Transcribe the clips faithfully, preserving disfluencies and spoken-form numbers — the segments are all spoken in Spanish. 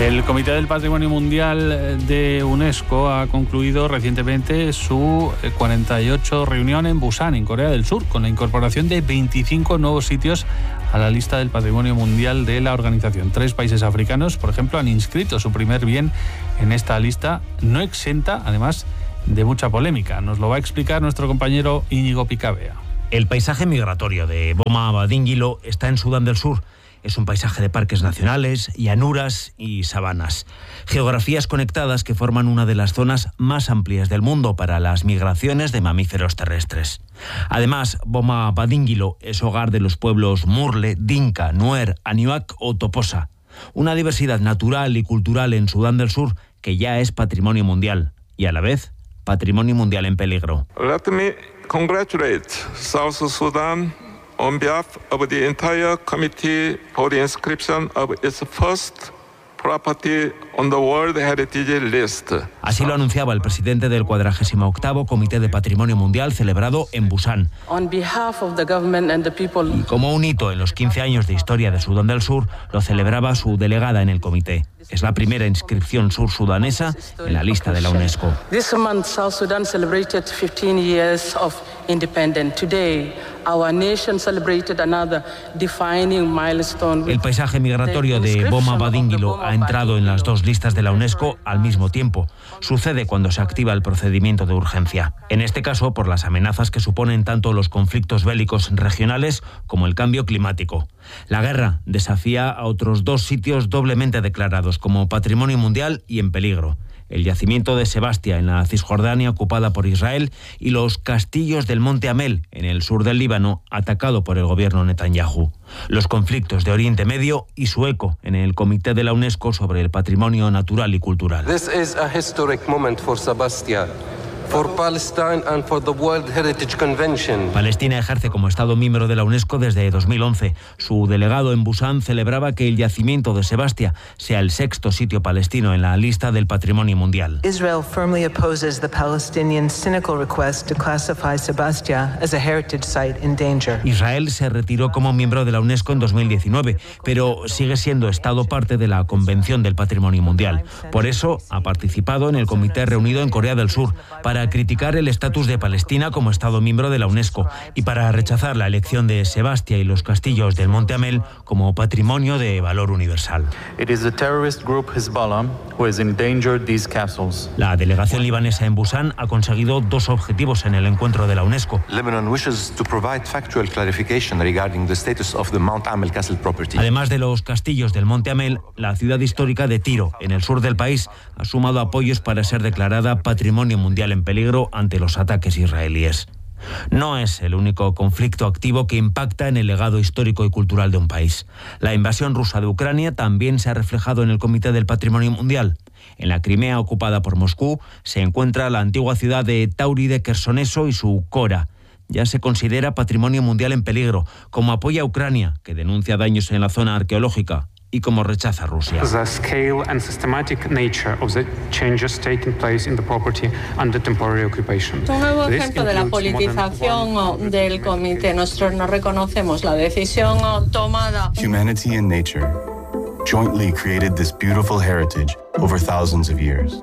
El Comité del Patrimonio Mundial de UNESCO ha concluido recientemente su cuarenta y ocho reunión en Busan, en Corea del Sur, con la incorporación de veinticinco nuevos sitios a la lista del Patrimonio Mundial de la organización. Tres países africanos, por ejemplo, han inscrito su primer bien en esta lista, no exenta, además, de mucha polémica. Nos lo va a explicar nuestro compañero Íñigo Picabea. El paisaje migratorio de Boma Badingilo está en Sudán del Sur. Es un paisaje de parques nacionales, llanuras y sabanas. Geografías conectadas que forman una de las zonas más amplias del mundo para las migraciones de mamíferos terrestres. Además, Boma Badingilo es hogar de los pueblos Murle, Dinka, Nuer, Aniuak o Toposa. Una diversidad natural y cultural en Sudán del Sur que ya es patrimonio mundial y a la vez patrimonio mundial en peligro. Let me congratulate South Sudan on behalf of the entire committee for the inscription of its first property on the World Heritage List. Así lo anunciaba el presidente del cuadragésimo octavo Comité de Patrimonio Mundial celebrado en Busan. On behalf of the government and the people. Y como un hito en los quince años de historia de Sudán del Sur, lo celebraba su delegada en el comité. Es la primera inscripción sur-sudanesa en la lista de la UNESCO. This month, South Sudan celebrated fifteen years of independence. Today, our nation celebrated another defining milestone. El paisaje migratorio de Boma Badingilo ha entrado en las dos listas de la UNESCO al mismo tiempo. Sucede cuando se activa el procedimiento de urgencia. En este caso, por las amenazas que suponen tanto los conflictos bélicos regionales como el cambio climático. La guerra desafía a otros dos sitios doblemente declarados como patrimonio mundial y en peligro: el yacimiento de Sebastia en la Cisjordania ocupada por Israel y los castillos del Monte Amel en el sur del Líbano atacado por el gobierno Netanyahu. Los conflictos de Oriente Medio y su eco en el Comité de la UNESCO sobre el Patrimonio Natural y Cultural. This is a historic moment for Sebastia. For Palestine and for the World Heritage Convention. Palestina ejerce como Estado miembro de la UNESCO desde dos mil once. Su delegado en Busan celebraba que el yacimiento de Sebastia sea el sexto sitio palestino en la lista del patrimonio mundial. Israel firmly opposes the Palestinian cynical request to classify Sebastia as a heritage site in danger. Israel se retiró como miembro de la UNESCO en dos mil diecinueve, pero sigue siendo Estado parte de la Convención del Patrimonio Mundial. Por eso ha participado en el comité reunido en Corea del Sur para para criticar el estatus de Palestina como Estado miembro de la UNESCO y para rechazar la elección de Sebastia y los castillos del Monte Amel como patrimonio de valor universal. It is the terrorist group Hezbollah who has endangered these castles. La delegación libanesa en Busan ha conseguido dos objetivos en el encuentro de la UNESCO. Lebanon wishes to provide factual clarification regarding the status of the Mount Amel castle property. Además de los castillos del Monte Amel, la ciudad histórica de Tiro, en el sur del país, ha sumado apoyos para ser declarada patrimonio mundial en peligro ante los ataques israelíes. No es el único conflicto activo que impacta en el legado histórico y cultural de un país. La invasión rusa de Ucrania también se ha reflejado en el Comité del Patrimonio Mundial. En la Crimea ocupada por Moscú se encuentra la antigua ciudad de Tauride Quersoneso y su Cora. Ya se considera patrimonio mundial en peligro, como apoya a Ucrania, que denuncia daños en la zona arqueológica, y como rechaza a Rusia. The scale and systematic nature of the changes taking place in the property under temporary occupation. Un nuevo ejemplo de la politización del comité. Nosotros no reconocemos la decisión tomada. Humanity and nature jointly created this beautiful heritage over thousands of years.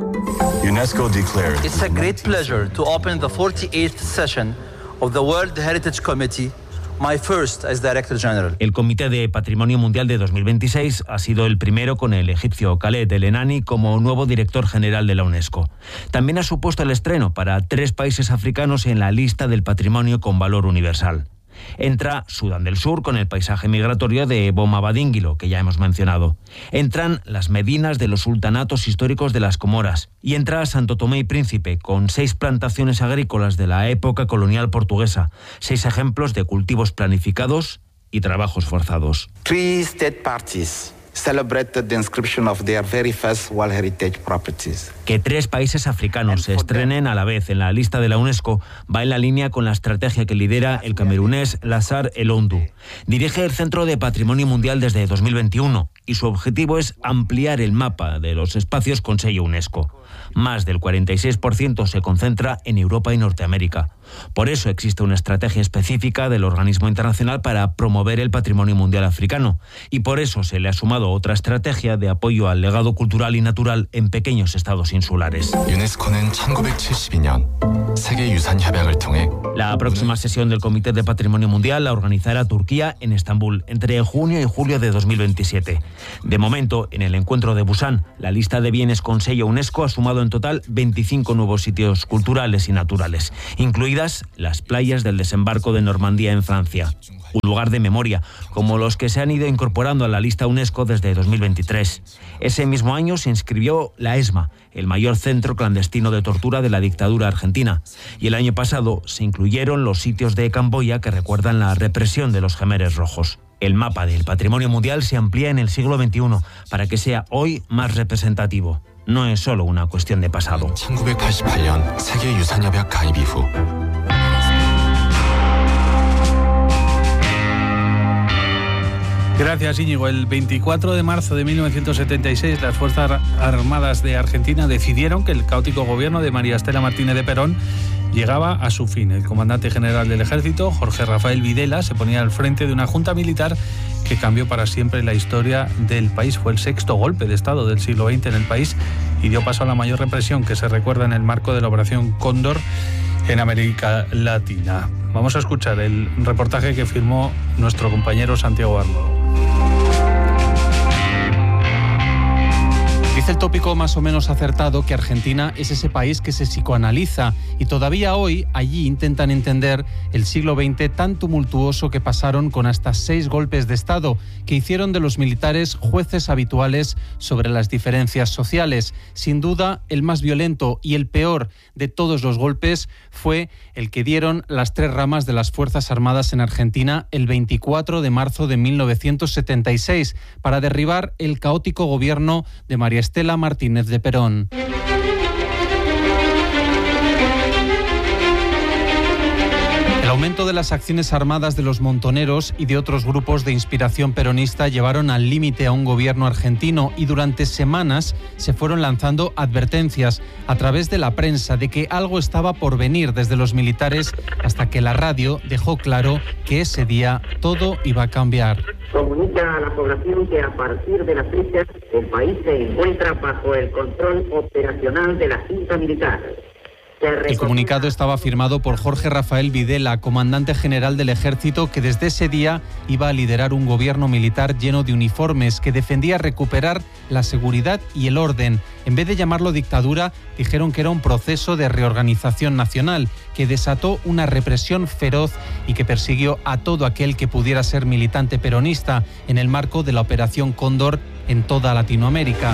UNESCO declared It's a great pleasure to open the forty-eighth session of the World Heritage Committee. My first as Director General. El Comité de Patrimonio Mundial de dos mil veintiséis ha sido el primero con el egipcio Khaled El Enani como nuevo director general de la UNESCO. También ha supuesto el estreno para tres países africanos en la lista del patrimonio con valor universal. Entra Sudán del Sur con el paisaje migratorio de Boma Badingilo, que ya hemos mencionado. Entran las medinas de los sultanatos históricos de las Comoras. Y entra Santo Tomé y Príncipe, con seis plantaciones agrícolas de la época colonial portuguesa. Seis ejemplos de cultivos planificados y trabajos forzados. Three state parties celebrated the inscription of their very first World Heritage properties. Que tres países africanos se estrenen a la vez en la lista de la UNESCO va en la línea con la estrategia que lidera el camerunés Lazare Elondou. Dirige el Centro de Patrimonio Mundial desde dos mil veintiuno y y su objetivo es ampliar el mapa de los espacios con sello UNESCO. Más del cuarenta y seis por ciento se concentra en Europa y Norteamérica. Por eso existe una estrategia específica del organismo internacional para promover el patrimonio mundial africano. Y por eso se le ha sumado otra estrategia de apoyo al legado cultural y natural en pequeños estados insulares. La próxima sesión del Comité de Patrimonio Mundial la organizará Turquía en Estambul entre junio y julio de dos mil veintisiete. De momento, en el encuentro de Busan, la lista de bienes con sello UNESCO ha sumado en total veinticinco nuevos sitios culturales y naturales, incluidas las playas del desembarco de Normandía en Francia. Un lugar de memoria, como los que se han ido incorporando a la lista UNESCO desde dos mil veintitrés. Ese mismo año se inscribió la ESMA, el mayor centro clandestino de tortura de la dictadura argentina. Y el año pasado se incluyeron los sitios de Camboya que recuerdan la represión de los Jemeres Rojos. El mapa del patrimonio mundial se amplía en el siglo veintiuno para que sea hoy más representativo. No es solo una cuestión de pasado. Gracias, Íñigo. El veinticuatro de marzo de mil novecientos setenta y seis, las Fuerzas Armadas de Argentina decidieron que el caótico gobierno de María Estela Martínez de Perón llegaba a su fin. El comandante general del ejército, Jorge Rafael Videla, se ponía al frente de una junta militar que cambió para siempre la historia del país. Fue el sexto golpe de Estado del siglo veinte en el país y dio paso a la mayor represión que se recuerda en el marco de la Operación Cóndor en América Latina. Vamos a escuchar el reportaje que firmó nuestro compañero Santiago Arnau. Dice el tópico más o menos acertado que Argentina es ese país que se psicoanaliza y todavía hoy allí intentan entender el siglo veinte tan tumultuoso que pasaron con hasta seis golpes de Estado que hicieron de los militares jueces habituales sobre las diferencias sociales. Sin duda, el más violento y el peor de todos los golpes fue el que dieron las tres ramas de las Fuerzas Armadas en Argentina el veinticuatro de marzo de mil novecientos setenta y seis para derribar el caótico gobierno de María Estela Martínez de Perón. El aumento de las acciones armadas de los montoneros y de otros grupos de inspiración peronista llevaron al límite a un gobierno argentino y durante semanas se fueron lanzando advertencias a través de la prensa de que algo estaba por venir desde los militares hasta que la radio dejó claro que ese día todo iba a cambiar. Comunica a la población que a partir de la fecha el país se encuentra bajo el control operacional de la Junta Militar. El comunicado estaba firmado por Jorge Rafael Videla, comandante general del ejército, que desde ese día iba a liderar un gobierno militar lleno de uniformes que defendía recuperar la seguridad y el orden. En vez de llamarlo dictadura, dijeron que era un proceso de reorganización nacional que desató una represión feroz y que persiguió a todo aquel que pudiera ser militante peronista en el marco de la Operación Cóndor en toda Latinoamérica.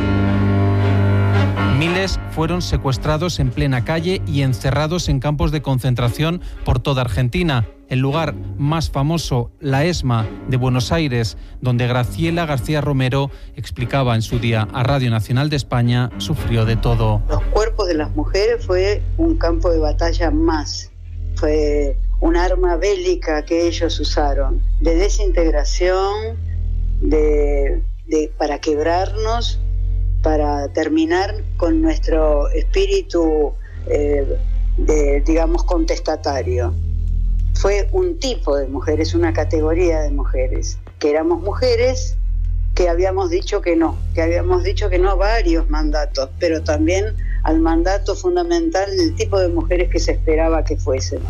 Miles fueron secuestrados en plena calle y encerrados en campos de concentración por toda Argentina. El lugar más famoso, la ESMA de Buenos Aires, donde Graciela García Romero explicaba en su día a Radio Nacional de España, sufrió de todo. Los cuerpos de las mujeres fue un campo de batalla más, fue un arma bélica que ellos usaron, de desintegración, de, de, para quebrarnos, para terminar con nuestro espíritu, eh, de, digamos, contestatario. Fue un tipo de mujeres, una categoría de mujeres, que éramos mujeres que habíamos dicho que no, que habíamos dicho que no a varios mandatos, pero también al mandato fundamental del tipo de mujeres que se esperaba que fuesen.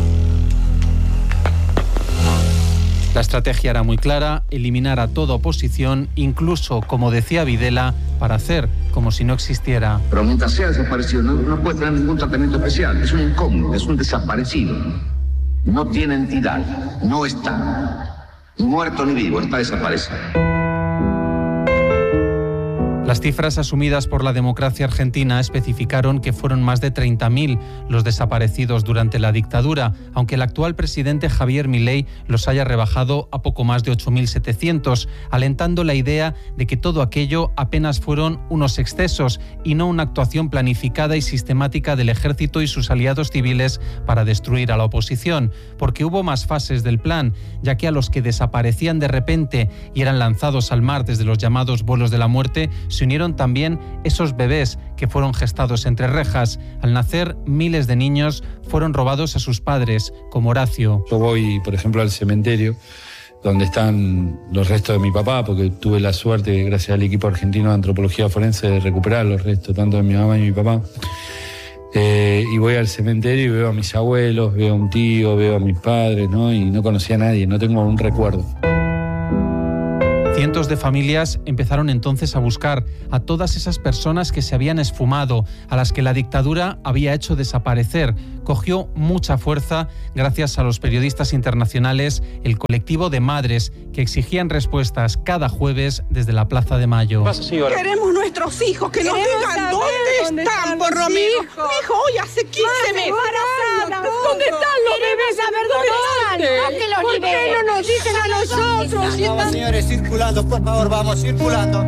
La estrategia era muy clara, eliminar a toda oposición, incluso, como decía Videla, para hacer como si no existiera. Pero mientras sea desaparecido, no, no puede tener ningún tratamiento especial. Es un incógnito, es un desaparecido. No tiene entidad, no está. Ni muerto ni vivo, está desaparecido. Las cifras asumidas por la democracia argentina especificaron que fueron más de treinta mil los desaparecidos durante la dictadura, aunque el actual presidente Javier Milei los haya rebajado a poco más de ocho mil setecientos, alentando la idea de que todo aquello apenas fueron unos excesos y no una actuación planificada y sistemática del ejército y sus aliados civiles para destruir a la oposición, porque hubo más fases del plan, ya que a los que desaparecían de repente y eran lanzados al mar desde los llamados vuelos de la muerte, se unieron también esos bebés que fueron gestados entre rejas. Al nacer, miles de niños fueron robados a sus padres, como Horacio. Yo voy, por ejemplo, al cementerio donde están los restos de mi papá, porque tuve la suerte, gracias al equipo argentino de antropología forense, de recuperar los restos tanto de mi mamá y mi papá. Eh, y voy al cementerio y veo a mis abuelos, veo a un tío, veo a mis padres, ¿no? Y no conocía a nadie, no tengo un recuerdo. Cientos de familias empezaron entonces a buscar a todas esas personas que se habían esfumado, a las que la dictadura había hecho desaparecer. Cogió mucha fuerza gracias a los periodistas internacionales, el colectivo de madres que exigían respuestas cada jueves desde la Plaza de Mayo. Queremos nuestros hijos, que nos digan dónde, dónde están, están por Romero. Mi hijo hoy hace quince meses. ¿Dónde están los bebés? Saber dónde están. Que los ¿Por qué no nos dicen a nosotros? Vamos, señores, circulando, por favor, vamos, circulando.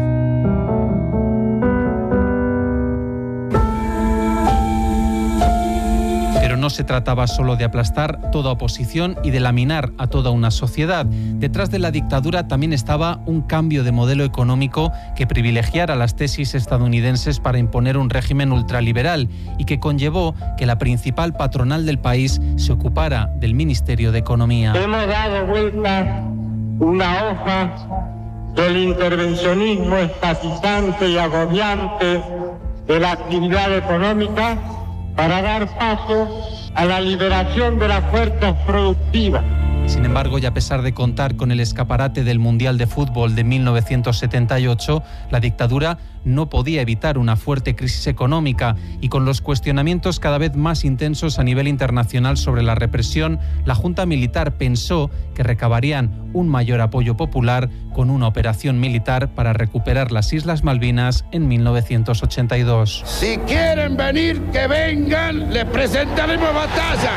Pero no se trataba solo de aplastar toda oposición y de laminar a toda una sociedad. Detrás de la dictadura también estaba un cambio de modelo económico que privilegiara las tesis estadounidenses para imponer un régimen ultraliberal y que conllevó que la principal patronal del país se ocupara del Ministerio de Economía. Hemos dado vuelta una hoja del intervencionismo estatizante y agobiante de la actividad económica para dar paso a la liberación de las fuerzas productivas. Sin embargo, y a pesar de contar con el escaparate del Mundial de Fútbol de mil novecientos setenta y ocho, la dictadura no podía evitar una fuerte crisis económica y con los cuestionamientos cada vez más intensos a nivel internacional sobre la represión, la Junta Militar pensó que recabarían un mayor apoyo popular con una operación militar para recuperar las Islas Malvinas en mil novecientos ochenta y dos. Si quieren venir, que vengan, les presentaremos batalla.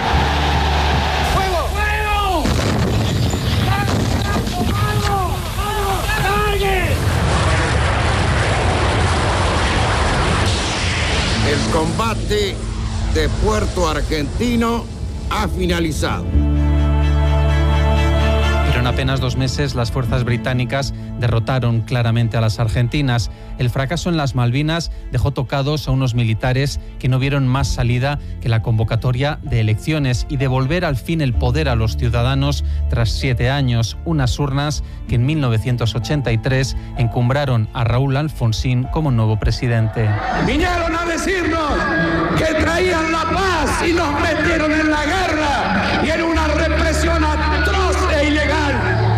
El combate de Puerto Argentino ha finalizado. Pero en apenas dos meses las fuerzas británicas derrotaron claramente a las argentinas. El fracaso en las Malvinas dejó tocados a unos militares que no vieron más salida que la convocatoria de elecciones y devolver al fin el poder a los ciudadanos tras siete años, unas urnas que en mil novecientos ochenta y tres encumbraron a Raúl Alfonsín como nuevo presidente. Vinieron a decirnos que traían la paz y nos metieron en la guerra y en una represión atroz e ilegal.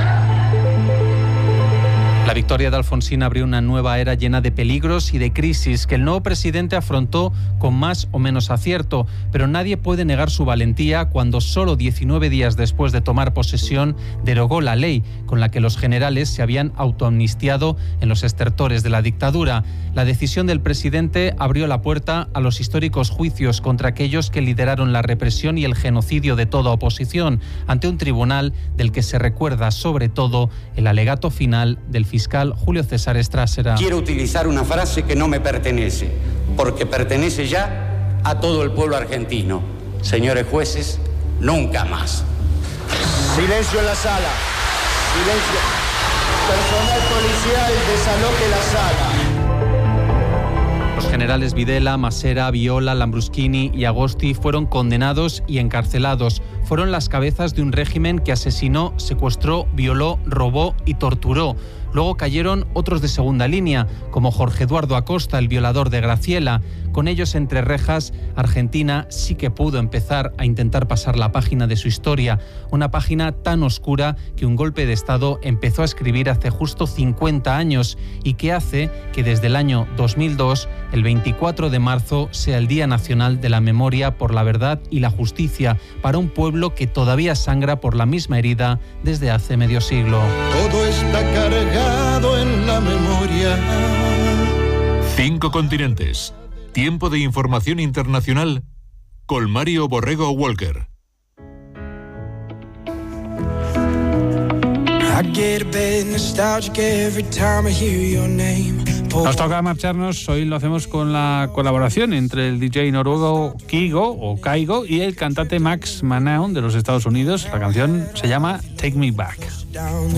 La victoria de Alfonsín abrió una nueva era llena de peligros y de crisis que el nuevo presidente afrontó con más o menos acierto, pero nadie puede negar su valentía cuando solo diecinueve días después de tomar posesión derogó la ley con la que los generales se habían autoamnistiado en los estertores de la dictadura. La decisión del presidente abrió la puerta a los históricos juicios contra aquellos que lideraron la represión y el genocidio de toda oposición ante un tribunal del que se recuerda sobre todo el alegato final del fiscal Julio César Strássera. Quiero utilizar una frase que no me pertenece, porque pertenece ya a todo el pueblo argentino. Señores jueces, nunca más. Silencio en la sala. Silencio. Personal policial, desaloje la sala. Los generales Videla, Masera, Viola, Lambruschini y Agosti fueron condenados y encarcelados. Fueron las cabezas de un régimen que asesinó, secuestró, violó, robó y torturó. Luego cayeron otros de segunda línea, como Jorge Eduardo Acosta, el violador de Graciela. Con ellos entre rejas, Argentina sí que pudo empezar a intentar pasar la página de su historia, una página tan oscura que un golpe de Estado empezó a escribir hace justo cincuenta años y que hace que desde el año dos mil dos, el veinticuatro de marzo, sea el Día Nacional de la Memoria por la Verdad y la Justicia para un pueblo que todavía sangra por la misma herida desde hace medio siglo. Todo está cargado en la memoria Cinco continentes. Tiempo de información internacional con Mario Borrego Walker. Nos toca marcharnos, hoy lo hacemos con la colaboración entre el D J noruego Kygo o Kygo y el cantante Max Manaon de los Estados Unidos. La canción se llama Take Me Back.